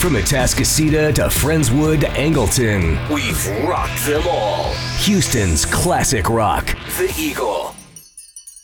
From Atascocita to Friendswood to Angleton, we've rocked them all. Houston's classic rock, The Eagle.